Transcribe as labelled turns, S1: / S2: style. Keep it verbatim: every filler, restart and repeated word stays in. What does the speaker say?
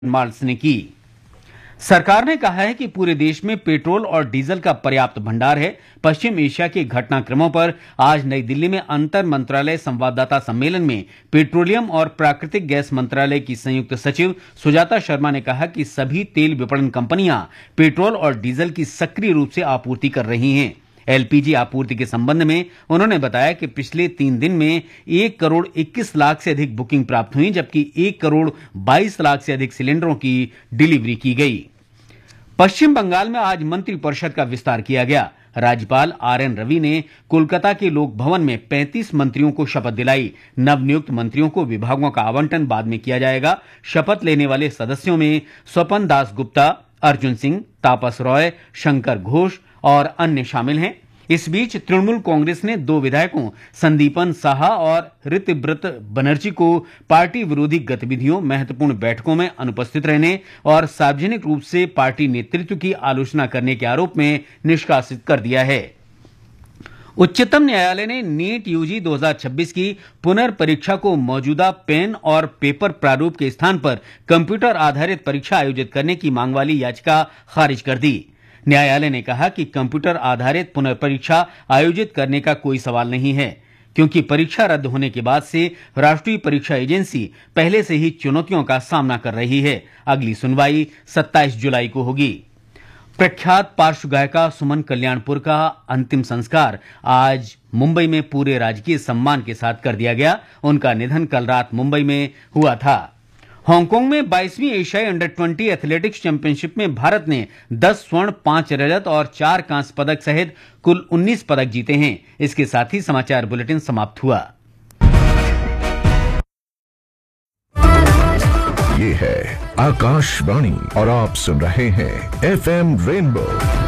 S1: Mars ने की। सरकार ने कहा है कि पूरे देश में पेट्रोल और डीजल का पर्याप्त भंडार है। पश्चिम एशिया के घटनाक्रमों पर आज नई दिल्ली में अंतर मंत्रालय संवाददाता सम्मेलन में पेट्रोलियम और प्राकृतिक गैस मंत्रालय की संयुक्त सचिव सुजाता शर्मा ने कहा कि सभी तेल विपणन कंपनियां पेट्रोल और डीजल की सक्रिय रूप से आपूर्ति कर रही हैं। एलपीजी आपूर्ति के संबंध में उन्होंने बताया कि पिछले तीन दिन में एक करोड़ इक्कीस लाख से अधिक बुकिंग प्राप्त हुई, जबकि एक करोड़ बाईस लाख से अधिक सिलेंडरों की डिलीवरी की गई। पश्चिम बंगाल में आज मंत्रिपरिषद का विस्तार किया गया। राज्यपाल आर एन रवि ने कोलकाता के लोक भवन में पैंतीस मंत्रियों को शपथ दिलाई। नवनियुक्त मंत्रियों को विभागों का आवंटन बाद में किया जाएगा। शपथ लेने वाले सदस्यों में स्वपन दास गुप्ता, अर्जुन सिंह, तापस रॉय, शंकर घोष और अन्य शामिल हैं। इस बीच तृणमूल कांग्रेस ने दो विधायकों संदीपन साहा और ऋतव्रत बनर्जी को पार्टी विरोधी गतिविधियों, महत्वपूर्ण बैठकों में अनुपस्थित रहने और सार्वजनिक रूप से पार्टी नेतृत्व की आलोचना करने के आरोप में निष्कासित कर दिया है। उच्चतम न्यायालय ने नीट यूजी दो हज़ार छब्बीस की पुनर्परीक्षा को मौजूदा पेन और पेपर प्रारूप के स्थान पर कंप्यूटर आधारित परीक्षा आयोजित करने की मांग वाली याचिका खारिज कर दी। न्यायालय ने कहा कि कंप्यूटर आधारित पुनर्परीक्षा आयोजित करने का कोई सवाल नहीं है, क्योंकि परीक्षा रद्द होने के बाद से राष्ट्रीय परीक्षा एजेंसी पहले से ही चुनौतियों का सामना कर रही है। अगली सुनवाई सत्ताईस जुलाई को होगी। प्रख्यात पार्श्व गायिका सुमन कल्याणपुर का अंतिम संस्कार आज मुंबई में पूरे राजकीय सम्मान के साथ कर दिया गया। उनका निधन कल रात मुंबई में हुआ था। हांगकांग में बाईसवीं एशियाई अंडर बीस एथलेटिक्स चैंपियनशिप में भारत ने दस स्वर्ण, पांच रजत और चार कांस्य पदक सहित कुल उन्नीस पदक जीते हैं। इसके साथ ही समाचार बुलेटिन समाप्त हुआ।
S2: ये है आकाशवाणी और आप सुन रहे हैं एफ एम रेनबो